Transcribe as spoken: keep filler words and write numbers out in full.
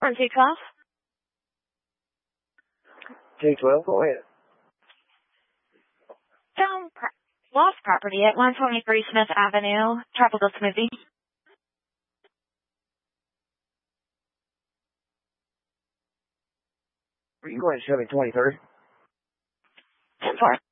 Or two twelve? two twelve, go ahead. Found pro- lost property at one twenty-three Smith Avenue, Tropical Smoothie. You go ahead and show me twenty-third. ten four.